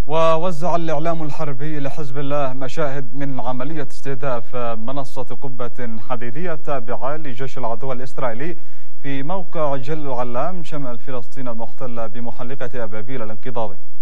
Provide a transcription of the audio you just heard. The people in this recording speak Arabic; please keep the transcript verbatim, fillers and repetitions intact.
ووزع الإعلام الحربي لحزب الله مشاهد من عملية استهداف منصة قبة حديدية تابعة لجيش العدو الإسرائيلي في موقع جل العلام شمال فلسطين المحتلة بمحلقة أبابيل الانقضاضي.